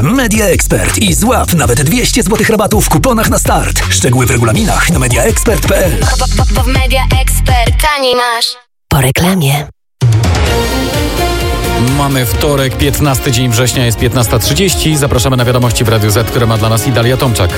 Media Expert i złap nawet 200 zł rabatu w kuponach na start. Szczegóły w regulaminach na mediaexpert.pl. Media Expert, taniej masz. Po reklamie. Mamy wtorek, 15 dzień września, jest 15:30. Zapraszamy na wiadomości w Radiu Z, które ma dla nas Idalia Tomczak.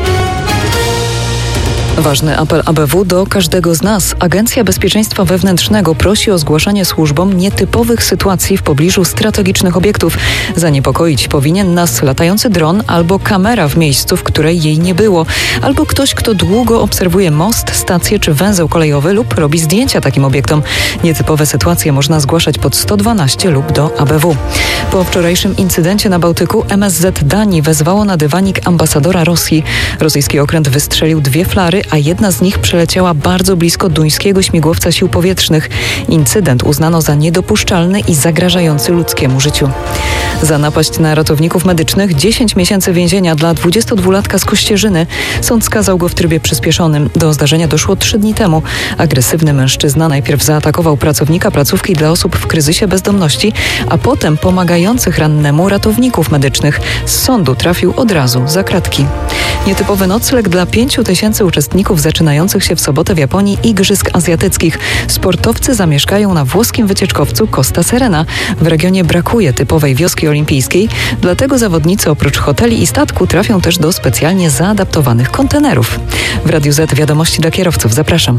Ważny apel ABW do każdego z nas. Agencja Bezpieczeństwa Wewnętrznego prosi o zgłaszanie służbom nietypowych sytuacji w pobliżu strategicznych obiektów. Zaniepokoić powinien nas latający dron albo kamera w miejscu, w której jej nie było, albo ktoś, kto długo obserwuje most, stację czy węzeł kolejowy lub robi zdjęcia takim obiektom. Nietypowe sytuacje można zgłaszać pod 112 lub do ABW. Po wczorajszym incydencie na Bałtyku MSZ Danii wezwało na dywanik ambasadora Rosji. Rosyjski okręt wystrzelił 2 flary, a jedna z nich przeleciała bardzo blisko duńskiego śmigłowca sił powietrznych. Incydent uznano za niedopuszczalny i zagrażający ludzkiemu życiu. Za napaść na ratowników medycznych 10 miesięcy więzienia dla 22-latka z Kościerzyny. Sąd skazał go w trybie przyspieszonym. Do zdarzenia doszło 3 dni temu. Agresywny mężczyzna najpierw zaatakował pracownika placówki dla osób w kryzysie bezdomności, a potem pomagających rannemu ratowników medycznych. Z sądu trafił od razu za kratki. Nietypowy nocleg dla 5 000 uczestników zaczynających się w sobotę w Japonii Igrzysk Azjatyckich. Sportowcy zamieszkają na włoskim wycieczkowcu Costa Serena. W regionie brakuje typowej wioski olimpijskiej, dlatego zawodnicy oprócz hoteli i statku trafią też do specjalnie zaadaptowanych kontenerów. W Radiu Z wiadomości dla kierowców. Zapraszam.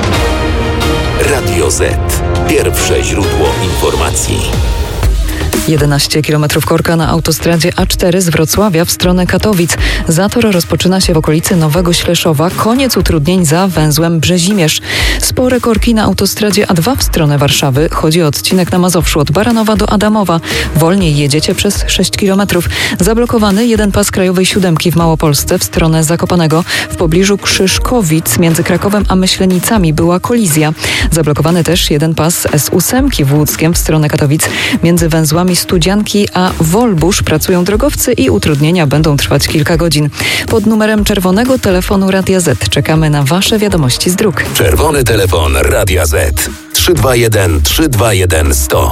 Radio Z. Pierwsze źródło informacji. 11 km korka na autostradzie A4 z Wrocławia w stronę Katowic. Zator rozpoczyna się w okolicy Nowego Śleszowa. Koniec utrudnień za węzłem Brzezimierz. Spore korki na autostradzie A2 w stronę Warszawy. Chodzi o odcinek na Mazowszu od Baranowa do Adamowa. Wolniej jedziecie przez 6 km. Zablokowany jeden pas krajowej 7 w Małopolsce w stronę Zakopanego. W pobliżu Krzyżkowic między Krakowem a Myślenicami była kolizja. Zablokowany też jeden pas S8 w Łódzkiem w stronę Katowic. Między węzłami Studzianki a Wolbusz pracują drogowcy i utrudnienia będą trwać kilka godzin. Pod numerem czerwonego telefonu Radia Z czekamy na Wasze wiadomości z dróg. Czerwony telefon Radia Z 321 321 100.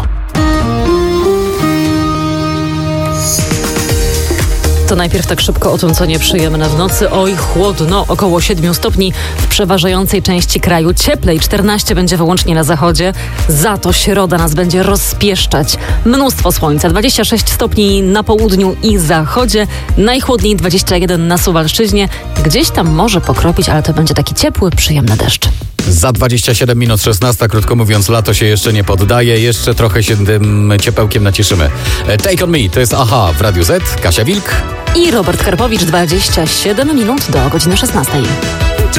To najpierw tak szybko o tym, co nieprzyjemne w nocy. Oj, chłodno, około 7 stopni w przeważającej części kraju. Cieplej, 14 będzie wyłącznie na zachodzie. Za to środa nas będzie rozpieszczać. Mnóstwo słońca, 26 stopni na południu i zachodzie. Najchłodniej 21 na Suwalszczyźnie. Gdzieś tam może pokropić, ale to będzie taki ciepły, przyjemny deszcz. Za 27 minut 16, krótko mówiąc, lato się jeszcze nie poddaje. Jeszcze trochę się tym ciepełkiem nacieszymy. Take on me, to jest AHA w Radiu Z. Kasia Wilk i Robert Karpowicz, 27 minut do godziny 16.